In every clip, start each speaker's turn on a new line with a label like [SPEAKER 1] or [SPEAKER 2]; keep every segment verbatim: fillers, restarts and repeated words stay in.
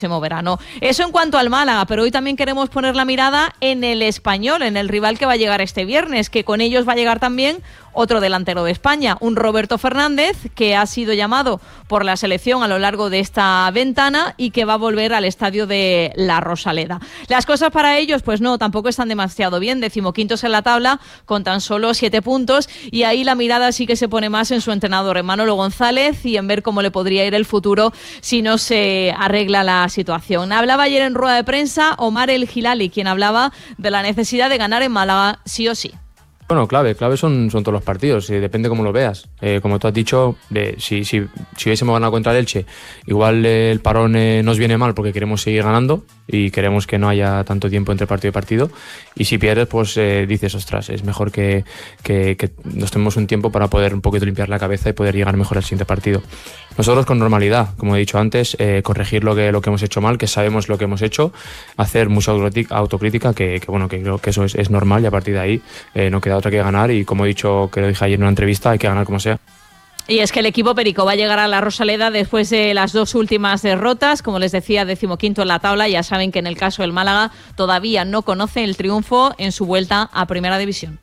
[SPEAKER 1] verano. Eso en cuanto al Málaga, pero hoy también queremos poner la mirada en el Español, en el rival que va a llegar este viernes, que con ellos va a llegar también otro delantero de España, un Roberto Fernández, que ha sido llamado por la selección a lo largo de esta ventana y que va a volver al estadio de La Rosaleda. Las cosas para ellos, pues no, tampoco están demasiado bien, decimoquintos en la tabla, con tan solo siete puntos, y ahí la mirada sí que se pone más en su entrenador, en Manolo González, y en ver cómo le podría ir el futuro si no se arregla la situación. Hablaba ayer en rueda de prensa Omar El Hilali, quien hablaba de la necesidad de ganar en Málaga sí o sí.
[SPEAKER 2] Bueno, clave, clave son, son todos los partidos, eh, depende cómo lo veas. Eh, como tú has dicho, eh, si, si, si hubiésemos ganado contra el Elche, igual eh, el parón eh, nos viene mal porque queremos seguir ganando y queremos que no haya tanto tiempo entre partido y partido. Y si pierdes, pues eh, dices, ostras, es mejor que, que, que nos tomemos un tiempo para poder un poquito limpiar la cabeza y poder llegar mejor al siguiente partido. Nosotros con normalidad, como he dicho antes, eh, corregir lo que, lo que hemos hecho mal, que sabemos lo que hemos hecho, hacer mucha autocrítica, que, que bueno, que creo que eso es, es normal, y a partir de ahí eh, no queda otra que ganar, y como he dicho, que lo dije ayer en una entrevista, hay que ganar como sea.
[SPEAKER 1] Y es que el equipo perico va a llegar a La Rosaleda después de las dos últimas derrotas, como les decía, decimoquinto en la tabla. Ya saben que en el caso del Málaga todavía no conoce el triunfo en su vuelta a Primera División.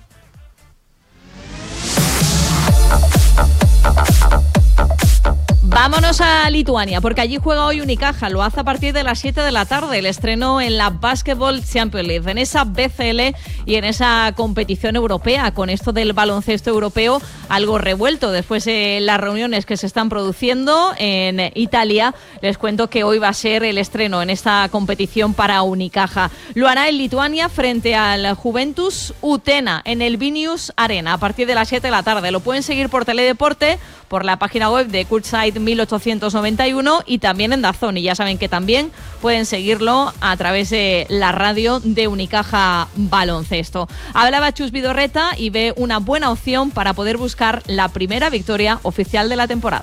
[SPEAKER 1] Vámonos a Lituania, porque allí juega hoy Unicaja. Lo hace a partir de las siete de la tarde, el estreno en la Basketball Champions League, en esa B C L y en esa competición europea. Con esto del baloncesto europeo, algo revuelto después de las reuniones que se están produciendo en Italia. Les cuento que hoy va a ser el estreno en esta competición para Unicaja. Lo hará en Lituania frente al Juventus Utena en el Vilnius Arena a partir de las siete de la tarde. Lo pueden seguir por Teledeporte, por la página web de Courtside mil ochocientos noventa y uno y también en DAZN. Y ya saben que también pueden seguirlo a través de la radio de Unicaja Baloncesto. Hablaba Chus Vidorreta y ve una buena opción para poder buscar la primera victoria oficial de la temporada.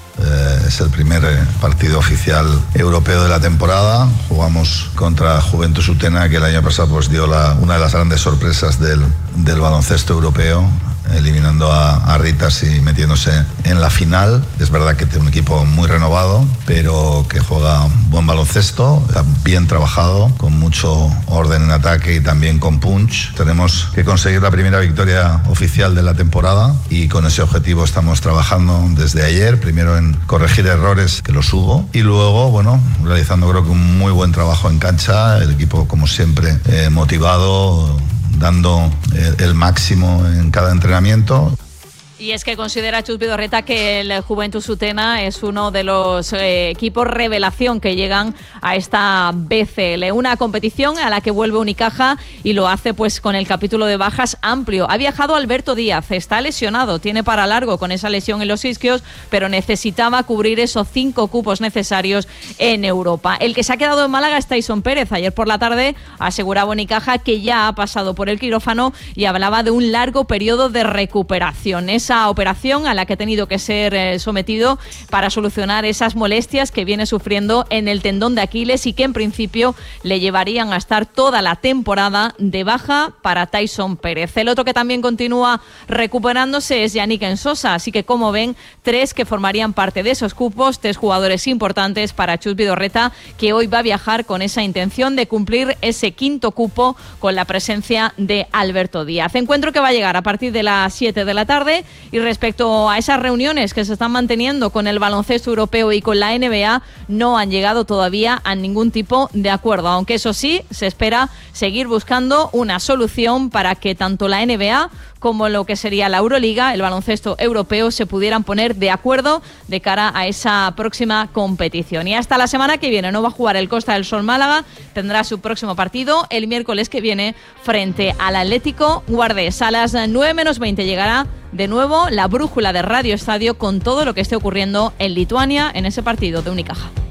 [SPEAKER 3] Eh, es el primer partido oficial europeo de la temporada. Jugamos contra Juventus Utena, que el año pasado pues dio la, una de las grandes sorpresas del, del baloncesto europeo, eliminando a, a Ritas y metiéndose en la final. Es verdad que tiene un equipo muy renovado, pero que juega buen baloncesto, bien trabajado, con mucho orden en ataque y también con punch. Tenemos que conseguir la primera victoria oficial de la temporada y con ese objetivo estamos trabajando desde ayer, primero en corregir errores, que los hubo, y luego, bueno, realizando creo que un muy buen trabajo en cancha, el equipo como siempre eh, motivado, dando el máximo en cada entrenamiento.
[SPEAKER 1] Y es que considera Chus Vidorreta que el Juventus Utena es uno de los eh, equipos revelación que llegan a esta B C L, una competición a la que vuelve Unicaja y lo hace pues con el capítulo de bajas amplio. Ha viajado Alberto Díaz, está lesionado, tiene para largo con esa lesión en los isquios, pero necesitaba cubrir esos cinco cupos necesarios en Europa. El que se ha quedado en Málaga es Tyson Pérez. Ayer por la tarde aseguraba Unicaja que ya ha pasado por el quirófano y hablaba de un largo periodo de recuperación. Es esa operación a la que ha tenido que ser eh, sometido para solucionar esas molestias que viene sufriendo en el tendón de Aquiles y que en principio le llevarían a estar toda la temporada de baja para Tyson Pérez. El otro que también continúa recuperándose es Yannick Ensosa, así que como ven, tres que formarían parte de esos cupos, tres jugadores importantes para Chus Vidorreta, que hoy va a viajar con esa intención de cumplir ese quinto cupo con la presencia de Alberto Díaz. Encuentro que va a llegar a partir de las siete de la tarde. Y respecto a esas reuniones que se están manteniendo con el baloncesto europeo y con la N B A, no han llegado todavía a ningún tipo de acuerdo, aunque eso sí, se espera seguir buscando una solución para que tanto la N B A como lo que sería la Euroliga, el baloncesto europeo, se pudieran poner de acuerdo de cara a esa próxima competición. Y hasta la semana que viene no va a jugar el Costa del Sol Málaga, tendrá su próximo partido el miércoles que viene frente al Atlético Guardés. A las nueve menos veinte llegará de nuevo la brújula de Radio Estadio con todo lo que esté ocurriendo en Lituania en ese partido de Unicaja.